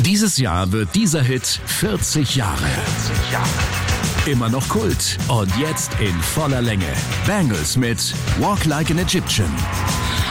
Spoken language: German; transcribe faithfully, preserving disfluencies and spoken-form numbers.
Dieses Jahr wird dieser Hit vierzig Jahre. vierzig Jahre. Immer noch Kult und jetzt in voller Länge. Bangles mit Walk Like an Egyptian.